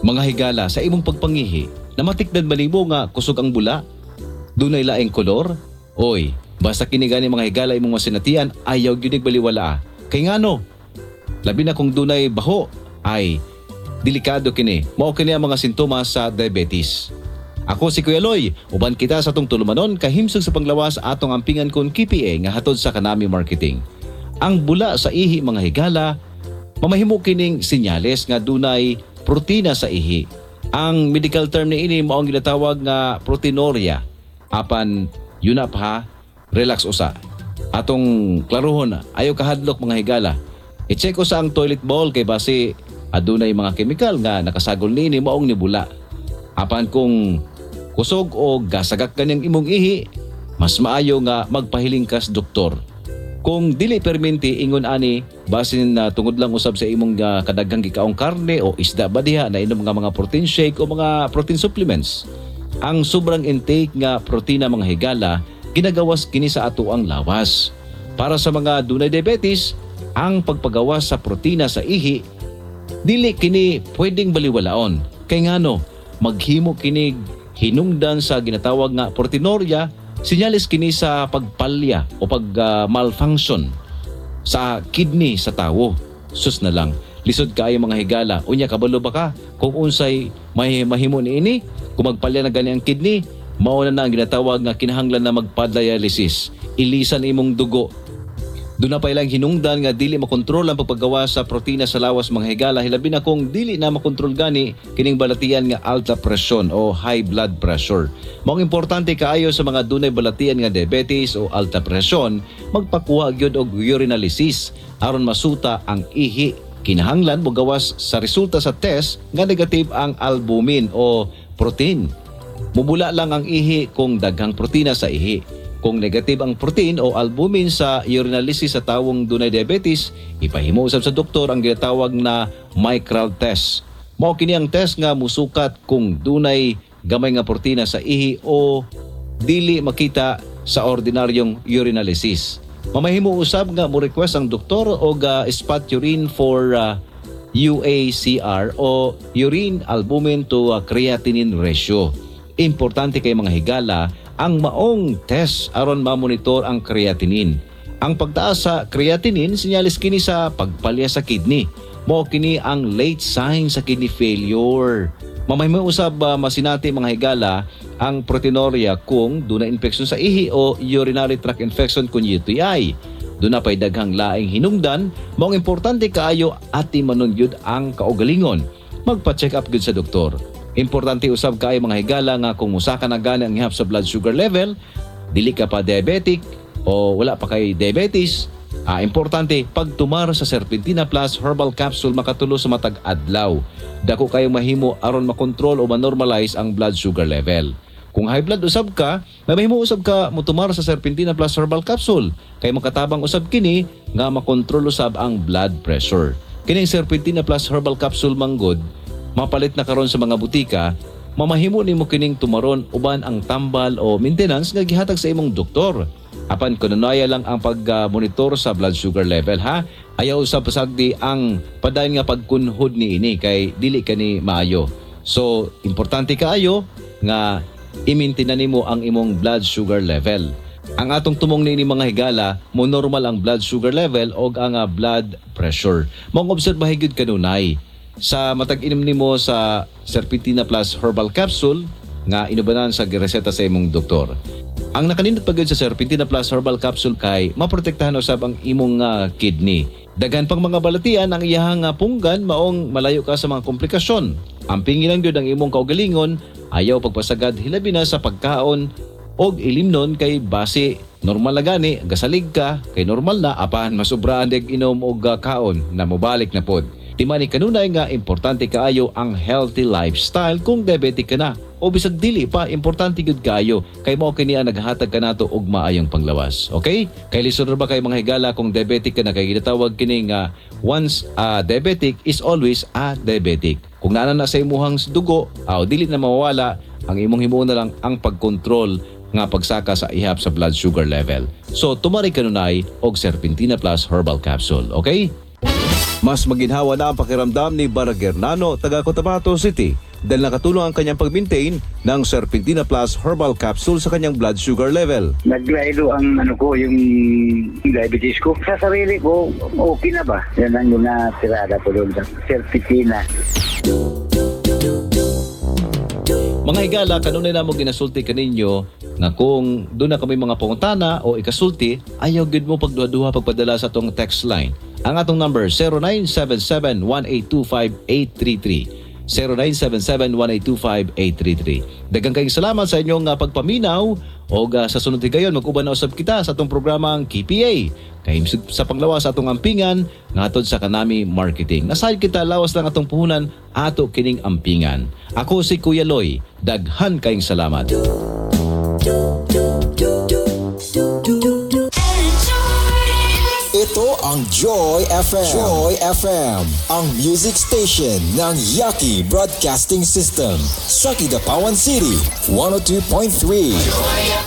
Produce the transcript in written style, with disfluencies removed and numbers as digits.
Mga higala sa imong pagpangihi, namatikdan balimo nga kusog ang bula? Dunay laing kolor? Oy, basta kini gani mga higala imong masinatian, ayaw gyud baliwala. Kay ngano? Labi na kung dunay baho, ay delikado kini. Mao kini ang mga sintomas sa diabetes. Ako si Kuya Loy, uban kita sa tong tulumanon kahimsog sa panglawas atong ampingan kon KPA nga hatod sa Kanami Marketing. Ang bula sa ihi mga higala, mamahimo kining senyales nga dunay protina sa ihi. Ang medical term ni ini mao ang ginatawag nga proteinuria. Apan yun na pa, relax usa. Atong klaruhon, ayaw kahadlok mga higala. I-check usa ang toilet bowl kay base adunay mga kemikal nga nakasagol niini maong nibula. Apan kung kusog o gasagak kanyang imong ihi, mas maayo nga magpahiling kas doktor. Kung dili perminti ingon ani basin na tungod lang usab sa imong kadaghang gikaong karne o isda ba diha na inom nga mga protein shake o mga protein supplements. Ang sobrang intake nga protina mga higala ginagawas kini sa ato ang lawas. Para sa mga dunay diabetes, ang pagpagawas sa protina sa ihi dili kini pwedeng baliwalaon. Kay ngano, maghimo kini hinungdan sa ginatawag nga proteinuria, sinyalis kini sa pagpalya o malfunction sa kidney sa tawo. Sus na lang, lisod kaayo mga higala. Unya kabalo ba ka kung unsay mahimo niini? Kung magpalya na gani ang kidney, mao na ang ginatawag nga kinahanglan na magpa-dialysis. Ilisan imong dugo. Doon na pa ilang hinungdan nga dili makontrol ang pagpagawa sa protina sa lawas mga higala, hilabi na kung dili na makontrol gani kining balatian nga alta presyon o high blood pressure. Maong importante kaayo sa mga dunay balatian nga diabetes o alta presyon, magpakuha gyud og urinalysis aron masuta ang ihi. Kinahanglan mo gawas sa resulta sa test nga negative ang albumin o protein. Mubula lang ang ihi kung daghang protina sa ihi. Kung negative ang protein o albumin sa urinalysis sa tawong dunay diabetes, ipahimo usab sa doktor ang ginatawag na micral test. Mao kini ang test nga musukat kung dunay gamay nga protina sa ihi o dili makita sa ordinaryong urinalysis. Mamahimo usab nga mo request ang doktor og spot urine for UACR o urine albumin to creatinine ratio. Importante kay mga higala ang maong test aron ma-monitor ang creatinine. Ang pagtaas sa creatinine sinyalis kini sa pagpalya sa kidney. Mao kini ang late sign sa kidney failure. Mamahimo usab masinati mga higala ang proteinuria kung dunay infection sa ihi o urinary tract infection kung UTI. Doon na pa'y daghang laing hinungdan, maong importante kaayo ati manungyod ang kaugalingon. Magpa-check up gud sa doktor. Importante usab kaayo mga higala nga kung musaka na gani ang ihap sa blood sugar level, dili ka pa diabetic o wala pa kay diabetes, importante pagtumar sa Serpentina Plus Herbal Capsule makatulo sa matag adlaw. Dako kayong mahimo aron makontrol o manormalize ang blood sugar level. Kung high blood usab ka, mahimo usab ka mutumar sa Serpentina Plus Herbal Capsule kay makatabang usab kini nga makontrol usab ang blood pressure. Kining Serpentina Plus Herbal Capsule manggod mapalit na karon sa mga butika, mamahimo nimo kining tumaron uban ang tambal o maintenance nga gihatag sa imong doktor. Apan kununaya lang ang pag-monitor sa blood sugar level ha. Ayaw usab pasagdi ang padayon nga pagkunhod niini kay dili kani maayo. So, importante kaayo nga i-maintain nimo ang imong blood sugar level. Ang atong tumong niini mga higala, mo normal ang blood sugar level o ang blood pressure. Mong obserbahe gyud kanunay. Sa matag inom nimo sa Serpentina Plus Herbal Capsule nga inubanan sa reseta sa imong doktor. Ang nakanindot pa gyud sa Serpentina Plus Herbal Capsule kay maprotektahan usab ang imong kidney. Daghan pang mga balatian ang iyahang punggan maong malayo ka sa mga komplikasyon. Amping lang gyud ang imong kaugalingon, ayaw pagpasagad hilabi na sa pagkaon og ilimnon kay base normal na gani, gasalig ka kay normal na apahan masubraan deg inom og kaon na mobalik na pod. Di man kanunay nga importante kaayo ang healthy lifestyle kung diabetic ka na o bisag dili pa importante gud kaayo kay mao kini ang naghatag kanato og maayong panglawas. Okay? Kay lisod ba kay mga higala kung diabetic ka na kay ginatawag kini nga once a diabetic is always a diabetic. Kung naa na sa imuhang dugo, dili na mawala, ang imong himuon na lang ang pagkontrol nga pagsaka sa ihap sa blood sugar level. So tumari kanunay og Serpentina Plus Herbal Capsule. Okay? Mas maginhawa na ang pakiramdam ni Baragernano, taga Cotabato City, dahil nakatulong ang kanyang pag-maintain ng Serpentina Plus Herbal Capsule sa kanyang blood sugar level. Naglaylo ang yung diabetes ko. Sa sarili ko, okay na ba? Yan ang tirada ko doon sa Serpentina. Mga higala, kanunay na mo ginasulti kaninyo nga kung doon na kami mga pangutana o ikasulti, ayaw gid mo pagduha-duha pagpadala sa atong text line. Ang atong number 0977-1825833. 0977-1825833. Daghang kayong salamat sa inyong pagpaminaw o sa sunod higayon mag-uban na usab kita sa atong programang KPA. Kay sa panglawas sa atong ampingan ngatod sa Kanami Marketing. Nasayod kita lawas lang atong puhunan ato kining ampingan. Ako si Kuya Loy. Daghan kayong salamat. Ito ang Joy FM. Joy FM, ang music station ng Yaki Broadcasting System sa Kidapawan City, 102.3.